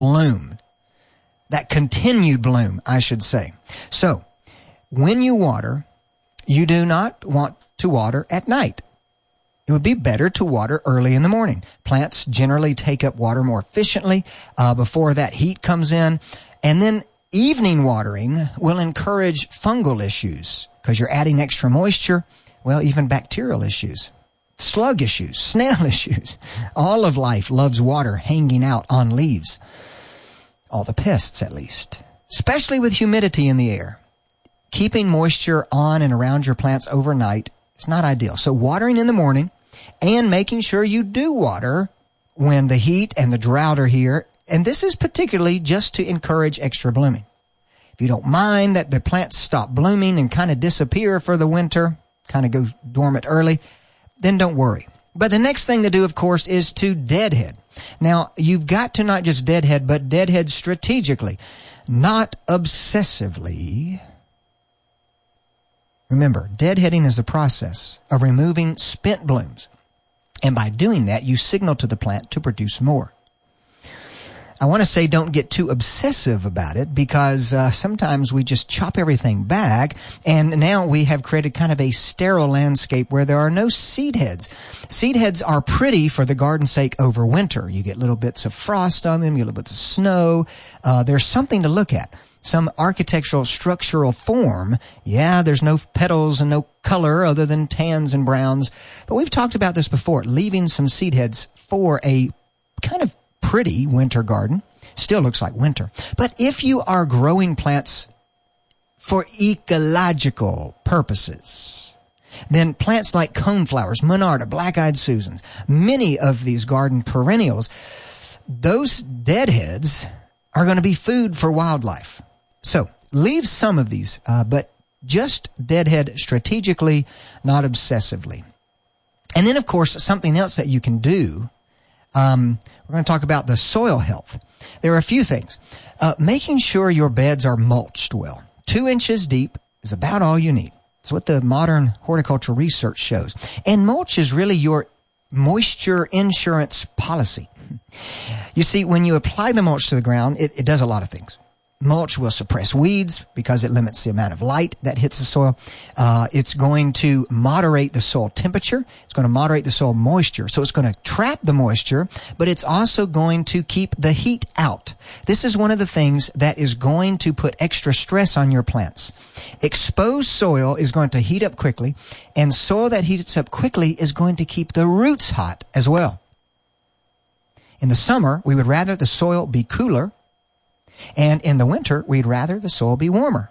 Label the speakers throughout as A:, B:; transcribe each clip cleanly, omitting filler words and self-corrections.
A: bloom, that continued bloom, I should say. So, when you water, you do not want to water at night. It would be better to water early in the morning. Plants generally take up water more efficiently before that heat comes in. And then evening watering will encourage fungal issues because you're adding extra moisture, well, even bacterial issues, slug issues, snail issues. All of life loves water hanging out on leaves. All the pests, at least, especially with humidity in the air. Keeping moisture on and around your plants overnight is not ideal. So watering in the morning and making sure you do water when the heat and the drought are here. And this is particularly just to encourage extra blooming. If you don't mind that the plants stop blooming and kind of disappear for the winter, kind of go dormant early, then don't worry. But the next thing to do, of course, is to deadhead. Now, you've got to not just deadhead, but deadhead strategically, not obsessively. Remember, deadheading is the process of removing spent blooms. And by doing that, you signal to the plant to produce more. I want to say don't get too obsessive about it because sometimes we just chop everything back and now we have created kind of a sterile landscape where there are no seed heads. Seed heads are pretty for the garden's sake over winter. You get little bits of frost on them, you get little bits of snow. There's something to look at. Some architectural structural form. Yeah, there's no petals and no color other than tans and browns. But we've talked about this before, leaving some seed heads for a kind of pretty winter garden. Still looks like winter. But if you are growing plants for ecological purposes, then plants like coneflowers, monarda, black-eyed Susans, many of these garden perennials, those deadheads are going to be food for wildlife. So leave some of these, but just deadhead strategically, not obsessively. And then, of course, something else that you can do, we're going to talk about the soil health. There are a few things. Making sure your beds are mulched well. 2 inches deep is about all you need. It's what the modern horticultural research shows. And mulch is really your moisture insurance policy. You see, when you apply the mulch to the ground, it does a lot of things. Mulch will suppress weeds because it limits the amount of light that hits the soil. It's going to moderate the soil temperature. It's going to moderate the soil moisture. So it's going to trap the moisture, but it's also going to keep the heat out. This is one of the things that is going to put extra stress on your plants. Exposed soil is going to heat up quickly, and soil that heats up quickly is going to keep the roots hot as well. In the summer, we would rather the soil be cooler, and in the winter, we'd rather the soil be warmer.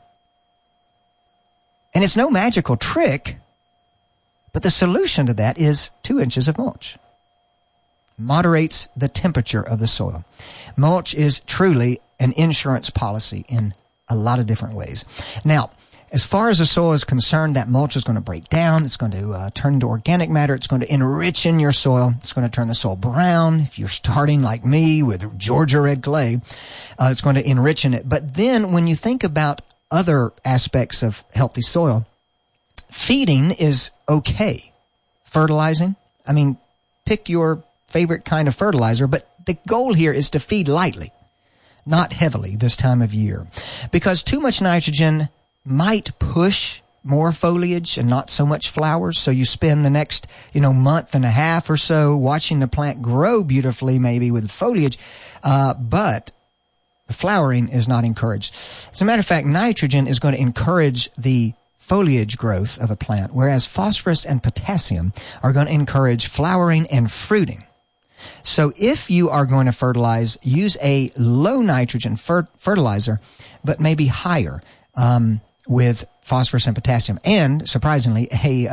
A: And it's no magical trick, but the solution to that is 2 inches of mulch. Moderates the temperature of the soil. Mulch is truly an insurance policy in a lot of different ways. Now, as far as the soil is concerned, that mulch is going to break down. It's going to turn into organic matter. It's going to enrich in your soil. It's going to turn the soil brown. If you're starting like me with Georgia red clay, it's going to enrich in it. But then when you think about other aspects of healthy soil, feeding is okay. Fertilizing, I mean, pick your favorite kind of fertilizer, but the goal here is to feed lightly, not heavily this time of year. Because too much nitrogen might push more foliage and not so much flowers. So you spend the next, month and a half or so watching the plant grow beautifully, maybe with foliage, but the flowering is not encouraged. As a matter of fact, nitrogen is going to encourage the foliage growth of a plant, whereas phosphorus and potassium are going to encourage flowering and fruiting. So if you are going to fertilize, use a low nitrogen fertilizer, but maybe higher, with phosphorus and potassium, and surprisingly,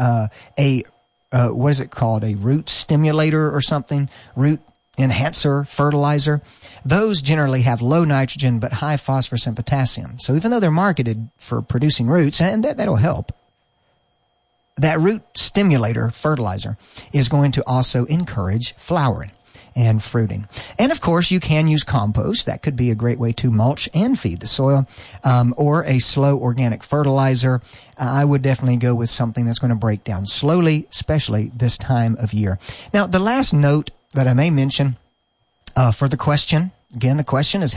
A: what is it called? A root stimulator or something? Root enhancer fertilizer. Those generally have low nitrogen but high phosphorus and potassium. So even though they're marketed for producing roots, and that'll help, that root stimulator fertilizer is going to also encourage flowering and fruiting. And of course, you can use compost. That could be a great way to mulch and feed the soil, or a slow organic fertilizer. I would definitely go with something that's going to break down slowly, especially this time of year. Now, the last note that I may mention for the question Again, the question is,